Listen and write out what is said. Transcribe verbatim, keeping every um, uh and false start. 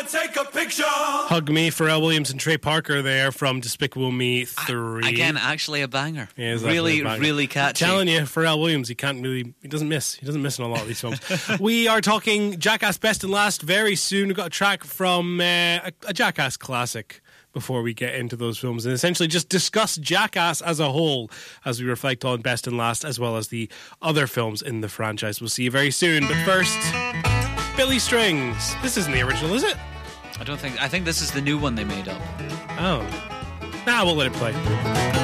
wanna take a picture. Hug Me, Pharrell Williams and Trey Parker there from Despicable Me three. Again, actually a banger. Yeah, really, a banger. really catchy. I'm telling you, Pharrell Williams, he can't really, he doesn't miss. He doesn't miss in a lot of these films. We are talking Jackass Best and Last very soon. We've got a track from uh, a, a Jackass classic before we get into those films and essentially just discuss Jackass as a whole as we reflect on Best and Last as well as the other films in the franchise. We'll see you very soon. But first, Billy Strings. This isn't the original, is it? I don't think. I think this is the new one they made up. Oh. Nah, we'll let it play.